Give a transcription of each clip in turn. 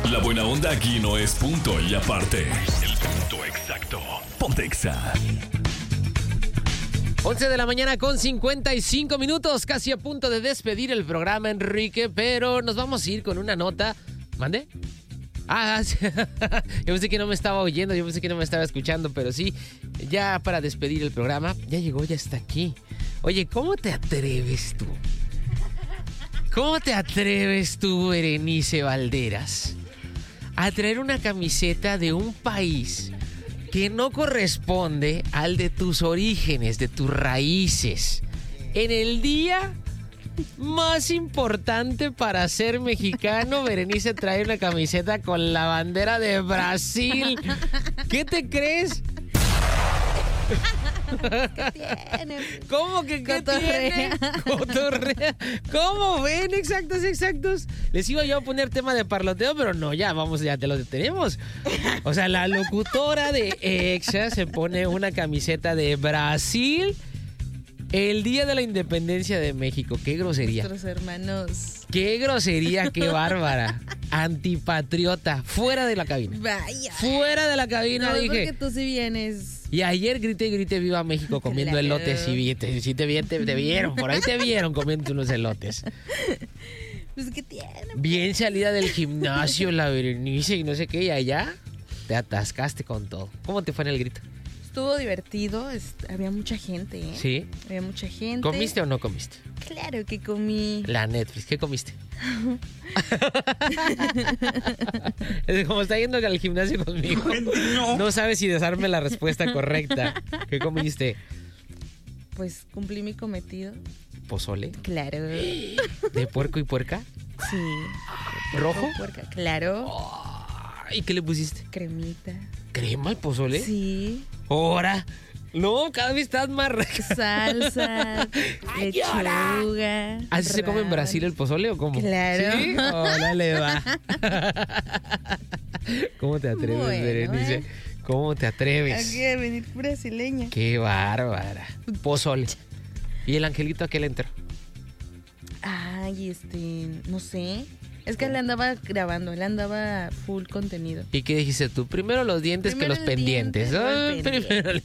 La buena onda aquí no es punto y aparte. El punto exacto. Ponte Exa. 11 de la mañana con 55 minutos, casi a punto de despedir el programa, Enrique, pero nos vamos a ir con una nota. ¿Mande? Sí. Yo pensé que no me estaba oyendo, yo pensé que no me estaba escuchando, pero sí, ya para despedir el programa, ya llegó, ya está aquí. Oye, ¿cómo te atreves tú? ¿Cómo te atreves tú, Berenice Valderas, a traer una camiseta de un país que no corresponde al de tus orígenes, de tus raíces, en el día más importante para ser mexicano? Berenice trae una camiseta con la bandera de Brasil. ¿Qué te crees? ¿Qué tiene? ¿Cómo que qué tiene? Cotorrea. ¿Cómo ven? Exactos. Les iba yo a poner tema de parloteo, pero no, ya te lo detenemos. O sea, la locutora de Exa se pone una camiseta de Brasil el día de la independencia de México. ¡Qué grosería! Nuestros hermanos. ¡Qué grosería! ¡Qué bárbara! Antipatriota. Fuera de la cabina. Vaya. Fuera de la cabina, No, dije. porque tú sí vienes. Y ayer grité viva México comiendo Claro. elotes. Sí, te vieron. Por ahí te vieron comiendo unos elotes. Pues, ¿qué tiene? Bien salida del gimnasio, la Berenice y no sé qué. Y allá te atascaste con todo. ¿Cómo te fue en el grito? Estuvo divertido. Había mucha gente, ¿eh? ¿Sí? Había mucha gente. ¿Comiste o no comiste? Claro que comí. La Netflix. ¿Qué comiste? Es como está yendo al gimnasio conmigo. No sabes si darme la respuesta correcta. ¿Qué comiste? Pues cumplí mi cometido. ¿Pozole? Claro. ¿De puerco y puerca? Sí. ¿Rojo? Puerca. Claro. ¿Y qué le pusiste? Cremita. ¿Crema al pozole? Sí. ¡Hora! No, cada vez estás más Salsa, lechuga. ¿Así se come en Brasil el pozole o cómo? Claro. ¿Sí? Órale, va. ¿Cómo te atreves, Bueno, Berenice? ¿Cómo te atreves? Aquí a venir brasileña. ¡Qué bárbara! Pozole. ¿Y el angelito a qué le entró? Ay, no sé. Es que él andaba grabando, él andaba full contenido. ¿Y qué dijiste tú? Primero los dientes Primero que los el pendientes. diente, luego el Primero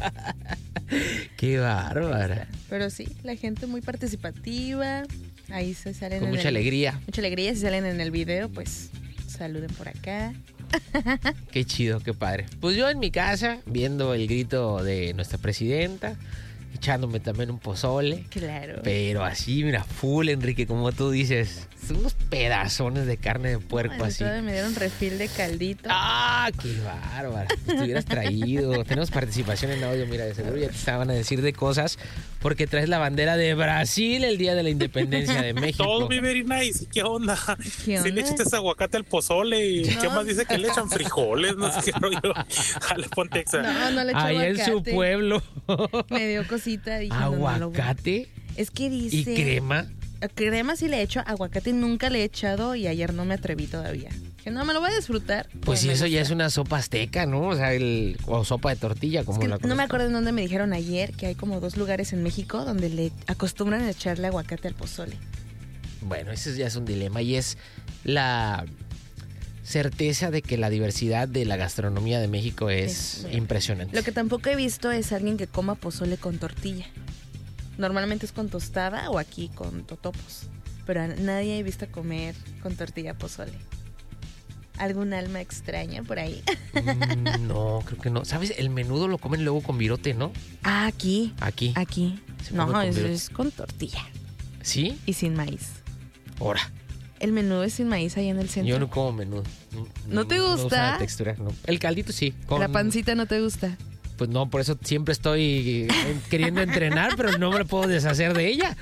¡Qué bárbara! Pero sí, la gente muy participativa. Ahí se salen Con mucha alegría. Mucha alegría. Si salen en el video, pues saluden por acá. Qué chido, qué padre. Pues yo en mi casa, viendo el grito de nuestra presidenta, echándome también un pozole. Claro. Pero así, mira, full, Enrique, como tú dices. Son unos pedazones de carne de puerco Ay, así. todavía me dieron refil de caldito. ¡Ah, qué bárbara! Te hubieras traído. Tenemos participación en audio, mira, de seguro ya te estaban a decir de cosas porque traes la bandera de Brasil el día de la independencia de México. Todo mi very nice. ¿Qué onda? ¿Qué Si le onda? echaste aguacate al pozole y No. ¿qué más dice que le echan frijoles? No sé qué rollo. Jale, ponte Exa. No le echo Ahí aguacate. en su pueblo. Me dio cosita. Dije, no, no lo voy a- ¿Aguacate? Es que dice... ¿Y crema? Crema sí le he hecho, aguacate nunca le he echado y ayer no me atreví todavía. Que no, me lo voy a disfrutar. Pues sí, me eso ya gusta. es una sopa azteca, ¿no? O sea, o sopa de tortilla, como Es que la no me conozco. acuerdo en dónde me dijeron ayer que hay como 2 lugares en México donde le acostumbran a echarle aguacate al pozole. Bueno, ese ya es un dilema y es la certeza de que la diversidad de la gastronomía de México es Es- impresionante. Lo que tampoco he visto es alguien que coma pozole con tortilla. Normalmente es con tostada o aquí con totopos. Pero a nadie he visto comer con tortilla pozole. ¿Algún alma extraña por ahí? No, creo que no. ¿Sabes? El menudo lo comen luego con virote, ¿no? Ah, aquí. Aquí. Aquí. Se come No, con eso virote. es con tortilla ¿Sí? y sin maíz. Ahora. El menudo es sin maíz allá en el centro. Yo no como menudo. ¿No te Me gusta? gusta la textura, no. El caldito sí. con- La pancita no te gusta. Pues no, por eso siempre estoy queriendo entrenar, pero no me puedo deshacer de ella.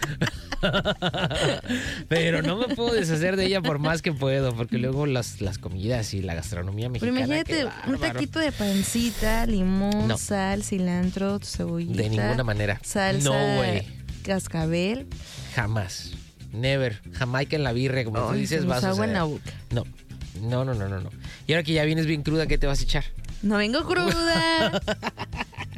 Pero no me puedo deshacer de ella por más que puedo, porque luego las comidas y la gastronomía Pero mexicana. imagínate qué un bárbaro. taquito de pancita, limón, No. sal, cilantro, tu cebollita. De ninguna manera. Salsa, No, güey. cascabel. Jamás. Never. Jamaica en la birria, como tú Ay, dices, se me vas hizo a agua en la boca. No. No. Y ahora que ya vienes bien cruda, ¿qué te vas a echar? No vengo cruda.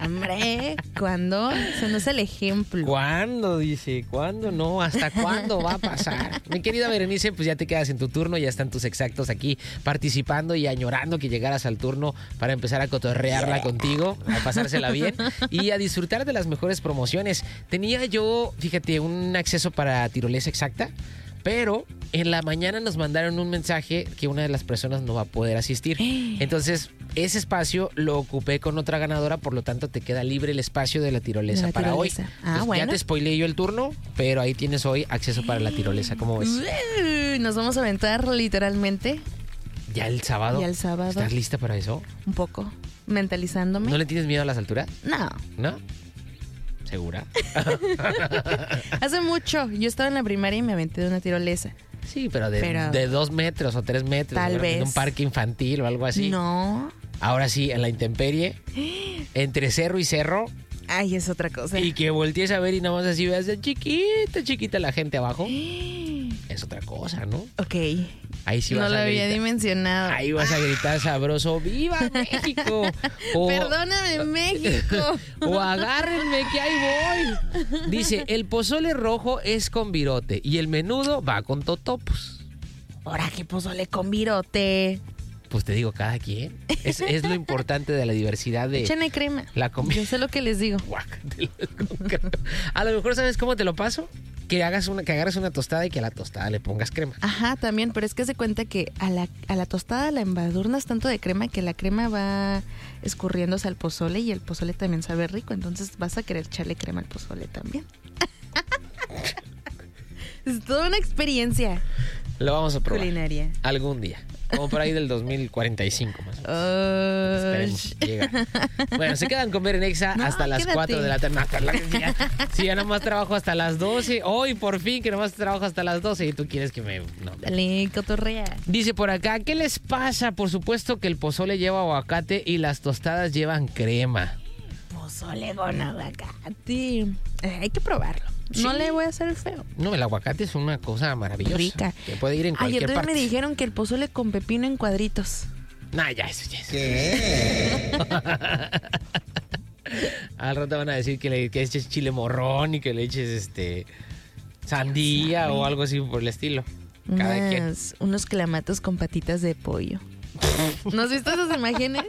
Hombre, ¿cuándo? Eso no es el ejemplo. ¿Cuándo? Dice, ¿cuándo no? ¿Hasta cuándo va a pasar? Mi querida Berenice, pues ya te quedas en tu turno, ya están tus exactos aquí participando y añorando que llegaras al turno para empezar a cotorrearla contigo, a pasársela bien y a disfrutar de las mejores promociones. Tenía yo, fíjate, un acceso para tirolesa exacta, pero en la mañana nos mandaron un mensaje que una de las personas no va a poder asistir. Entonces, ese espacio lo ocupé con otra ganadora, por lo tanto te queda libre el espacio de la tirolesa para hoy. Bueno. Ya te spoileé yo el turno, pero ahí tienes hoy acceso para la tirolesa. ¿Cómo ves? Nos vamos a aventar literalmente. ¿Ya el sábado? Ya el sábado. ¿Estás lista para eso? Un poco. Mentalizándome. ¿No le tienes miedo a las alturas? No. ¿No? ¿Segura? Hace mucho. Yo estaba en la primaria y me aventé de una tirolesa. Sí, pero de 2 metros o 3 metros. Tal vez. En un parque infantil o algo así. No. Ahora sí, en la intemperie, entre cerro y cerro. Ay, es otra cosa. Y que voltees a ver y nada más así veas de chiquita la gente abajo. Es otra cosa, ¿no? Ok. Ahí sí No vas lo a había gritar. dimensionado. Ahí vas a gritar sabroso, ¡viva México! Perdóname, México. O agárrenme que ahí voy. Dice, el pozole rojo es con virote y el menudo va con totopos. Ahora que pozole con virote. Pues te digo, cada quien. Es lo importante de la diversidad de Échale crema. la comida. Yo sé lo que les digo. Guácatela con crema. A lo mejor, ¿sabes cómo te lo paso? Que agarres una tostada y que a la tostada le pongas crema. Ajá, también, pero es que se cuenta que a la tostada la embadurnas tanto de crema que la crema va escurriéndose al pozole y el pozole también sabe rico, entonces vas a querer echarle crema al pozole también. Es toda una experiencia Lo vamos a probar. culinaria. Algún día. Como por ahí del 2045 más o menos. Esperemos llegar. Bueno, se quedan con ver en Exa No, hasta las quédate. 4 de la tarde. Si ya nomás trabajo hasta las 12. Hoy por fin que nomás trabajo hasta las 12 y tú quieres que me... No. Dale, cotorrea. Dice por acá, ¿qué les pasa? Por supuesto que el pozole lleva aguacate y las tostadas llevan crema. Pozole con aguacate. Hay que probarlo. No Sí. le voy a hacer el feo. No, el aguacate es una cosa maravillosa. Rica. Que puede ir en Ay, cualquier entonces parte. me dijeron que el pozole con pepino en cuadritos. Nah, ya eso. Al rato van a decir que eches chile morrón y que le eches sandía o algo así por el estilo. Cada quien. Unos clamatos con patitas de pollo. ¿No has visto esas imágenes?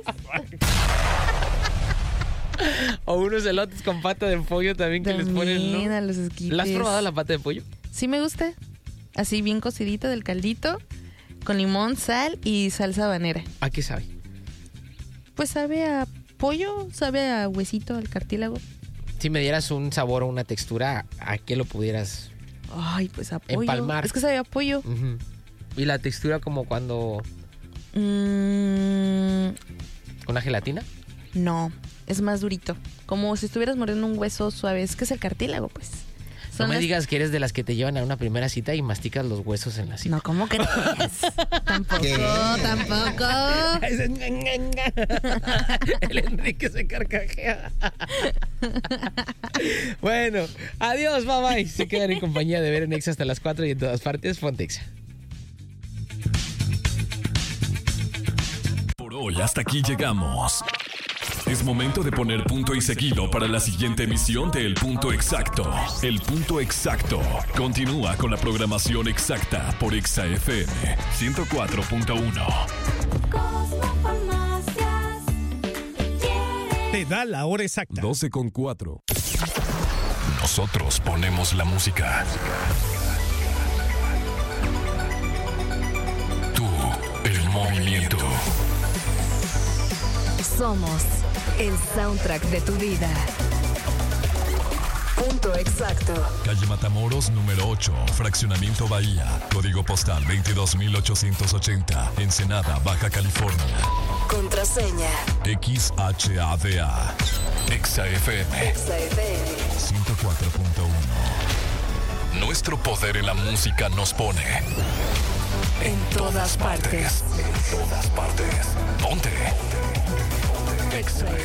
O unos elotes con pata de pollo también que les ponen, También ¿no? a los esquites. ¿La has probado la pata de pollo? Sí me gusta. Así bien cocidita del caldito, con limón, sal y salsa habanera. ¿A qué sabe? Pues sabe a pollo, sabe a huesito, al cartílago. Si me dieras un sabor o una textura, ¿a qué lo pudieras? Ay, pues a pollo. Empalmar. Es que sabe a pollo. Ujú. Y la textura como cuando... ¿Una gelatina? No, es más durito. Como si estuvieras mordiendo un hueso suave. Es que es el cartílago, pues. No Son me las- digas que eres de las que te llevan a una primera cita y masticas los huesos en la cita. No, ¿cómo crees? Tampoco, tampoco. El Enrique se carcajea. Bueno, adiós, bye bye. Se quedan en compañía de ver en Exa hasta las 4 y en todas partes, ponte Exa. Por hoy hasta aquí llegamos. Es momento de poner punto y seguido para la siguiente emisión de El Punto Exacto. El Punto Exacto continúa con la programación exacta por Exa FM 104.1. Te da la hora exacta. 12:04. Nosotros ponemos la música. Tú, el movimiento. Somos el soundtrack de tu vida. Punto exacto. Calle Matamoros, número 8, Fraccionamiento Bahía. Código postal 22.880. Ensenada, Baja California. Contraseña. XHADA. Exa FM Exa FM. 104.1. Nuestro poder en la música nos pone En todas partes. En todas partes. Ponte. Exa